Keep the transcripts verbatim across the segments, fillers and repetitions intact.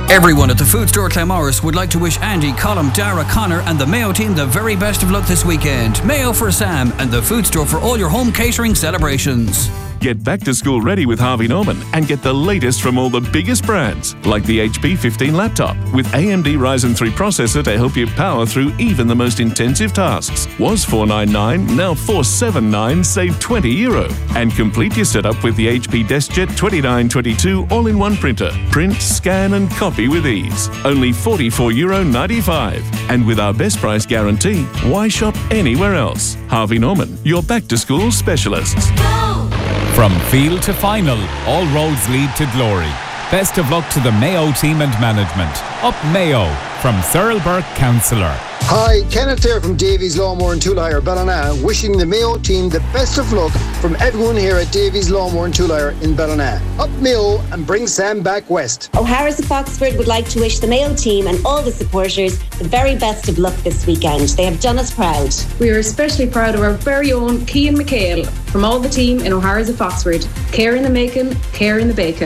Everyone at the Food Store Claremorris would like to wish Andy, Colm, Dara, Connor and the Mayo team the very best of luck this weekend. Mayo for Sam and the Food Store for all your home catering celebrations. Get back to school ready with Harvey Norman and get the latest from all the biggest brands, like the H P fifteen laptop with A M D Ryzen three processor to help you power through even the most intensive tasks. Was four ninety-nine, now four seventy-nine, save twenty euro. And complete your setup with the H P DeskJet twenty-nine twenty-two all-in-one printer. Print, scan and copy with ease. Only forty-four euro ninety-five. And with our best price guarantee, why shop anywhere else? Harvey Norman, your back-to-school specialists. From field to final, all roads lead to glory. Best of luck to the Mayo team and management. Up Mayo, from Thurlburg Councillor. Hi, Kenneth here from Davies Lawnmower and Tool Hire, Ballina, wishing the Mayo team the best of luck from everyone here at Davies Lawnmower and Tool Hire in Ballina. Up Mayo and bring Sam back west. O'Hara's of Foxford would like to wish the Mayo team and all the supporters the very best of luck this weekend. They have done us proud. We are especially proud of our very own Cian McHale from all the team in O'Hara's of Foxford. Care in the making, care in the bacon.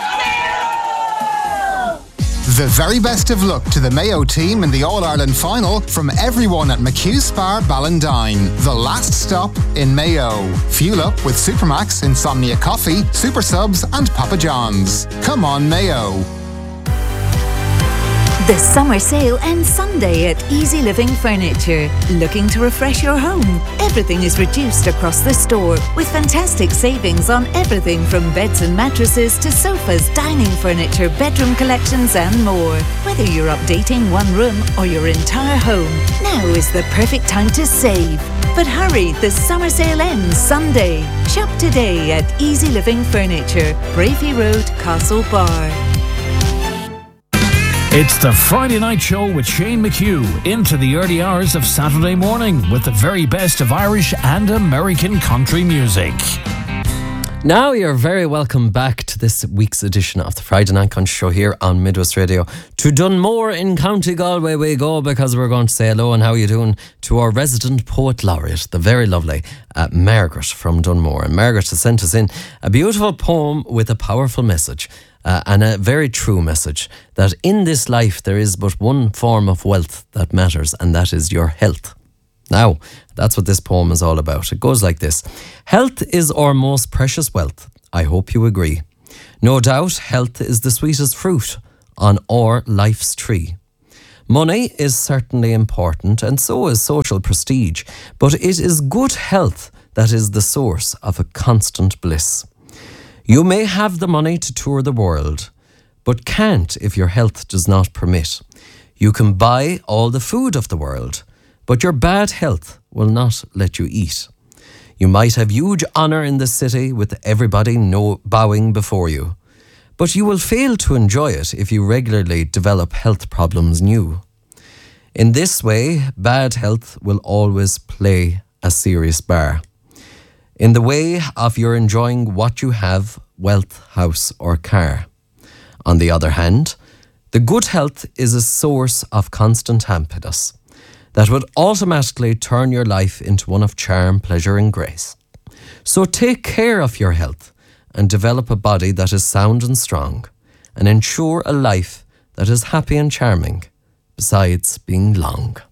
The very best of luck to the Mayo team in the All-Ireland final from everyone at McHugh Spar Ballindine, the last stop in Mayo. Fuel up with Supermax, Insomnia Coffee, Super Subs and Papa John's. Come on, Mayo. The summer sale ends Sunday at Easy Living Furniture. Looking to refresh your home? Everything is reduced across the store with fantastic savings on everything from beds and mattresses to sofas, dining furniture, bedroom collections and more. Whether you're updating one room or your entire home, now is the perfect time to save. But hurry, the summer sale ends Sunday. Shop today at Easy Living Furniture, Bravey Road, Castlebar. It's the Friday Night Show with Shane McHugh into the early hours of Saturday morning with the very best of Irish and American country music. Now you're very welcome back to this week's edition of the Friday Night Country Show here on Midwest Radio. To Dunmore in County Galway we go, because we're going to say hello and how you doing to our resident poet laureate, the very lovely uh, Margaret from Dunmore. And Margaret has sent us in a beautiful poem with a powerful message. Uh, and a very true message that in this life there is but one form of wealth that matters, and that is your health. Now, that's what this poem is all about. It goes like this. Health is our most precious wealth. I hope you agree. No doubt, health is the sweetest fruit on our life's tree. Money is certainly important, and so is social prestige, but it is good health that is the source of a constant bliss. You may have the money to tour the world, but can't if your health does not permit. You can buy all the food of the world, but your bad health will not let you eat. You might have huge honour in the city with everybody no bowing before you, but you will fail to enjoy it if you regularly develop health problems new. In this way, bad health will always play a serious bar. In the way of your enjoying what you have, wealth, house or car. On the other hand, the good health is a source of constant happiness that would automatically turn your life into one of charm, pleasure and grace. So take care of your health and develop a body that is sound and strong, and ensure a life that is happy and charming, besides being long.